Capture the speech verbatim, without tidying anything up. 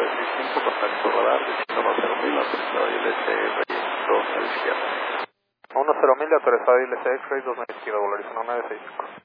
nueve seis cinco, contacto radar, destino uno cero mil, autorizado I L S registro a la izquierda. uno cero mil, autorizado I L S X-Ray dos mil izquierda, Volaris uno nueve seis cinco.